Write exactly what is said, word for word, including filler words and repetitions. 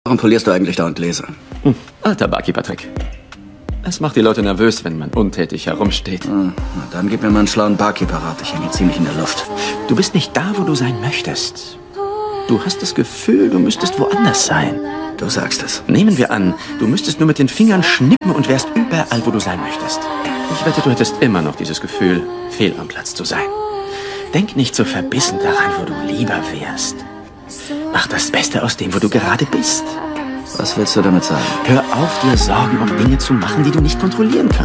Warum polierst du eigentlich dauernd Gläser? Hm, alter Barkeeper-Trick. Es macht die Leute nervös, wenn man untätig herumsteht. Hm, na dann gib mir mal einen schlauen Barkeeper-Rat. Ich hänge ziemlich in der Luft. Du bist nicht da, wo du sein möchtest. Du hast das Gefühl, du müsstest woanders sein. Du sagst es. Nehmen wir an, du müsstest nur mit den Fingern schnippen und wärst überall, wo du sein möchtest. Ich wette, du hättest immer noch dieses Gefühl, fehl am Platz zu sein. Denk nicht so verbissen daran, wo du lieber wärst. Mach das Beste aus dem, wo du gerade bist. Was willst du damit sagen? Hör auf, dir Sorgen um Dinge zu machen, die du nicht kontrollieren kannst.